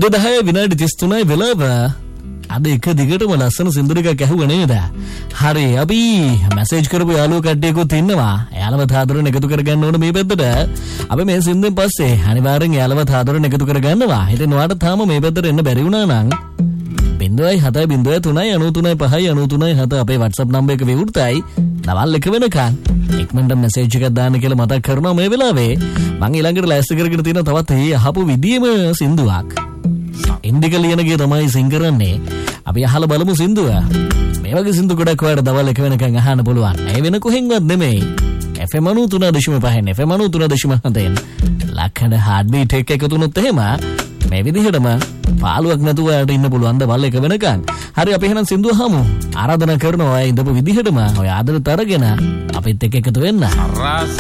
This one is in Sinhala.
උදේ 10 විනාඩි 33 වෙලාව. අද එක දිගටම ලස්සන සින්දු ටිකක් ඇහුවා නේද? හරි අපි මැසේජ් කරපු යාළුවෝ කට්ටියකුත් ඉන්නවා. යාළුවත් ආදරෙන් එකතු කරගන්න ඕන මේ පැත්තට. අපි මේ සින්දුවෙන් පස්සේ අනිවාර්යෙන් යාළුවත් ආදරෙන් එකතු කරගන්නවා. ඉතින් ඔයාලට තාම මේ පැත්තට එන්න බැරි වුණා නම් 0.703.93.5.93.7 අපේ WhatsApp නම්බර් එක විවෘතයි. දවල් 1 වෙනකන් ඉක්මනට මැසේජ් එකක් දාන්න කියලා මතක් කරනවා මේ වෙලාවේ. මම ඊළඟට ලෑස්ති කරගෙන තියෙන තවත් මේ අහපු විදියේම සින්දුවක්. ඉන්දික ලියනගේ තමයි සිං කරන්නේ. අපි අහලා බලමු සින්දුව. මේ වගේ සින්දු ගොඩක් ඔයාලට දවල් 1 වෙනකන් අහන්න පුළුවන්. ඒ වෙන කොහෙන්වත් නෙමෙයි. FM 93.5 FM 93.7 ලක්කඩ හાર્ට්බීට් එක එකතු වුණොත් එහෙම මේ විදිහටම පාළුවක් නැතුව යාට ඉන්න පුළුවන් දවල් 1 වෙනකන්. හරි අපි එහෙනම් සින්දුව අහමු. ආරාධනා කරනවා අය ඉඳපු විදිහටම ඔය ආදරෙත් අරගෙන අපිත් එක්ක එකතු වෙන්න. රස